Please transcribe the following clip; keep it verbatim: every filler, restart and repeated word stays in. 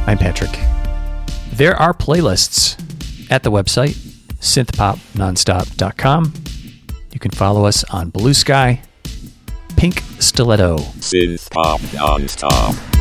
I'm Patrick. There are playlists at the website, synth pop nonstop dot com. You can follow us on Blue Sky, Pink Stiletto. Synth Pop Nonstop.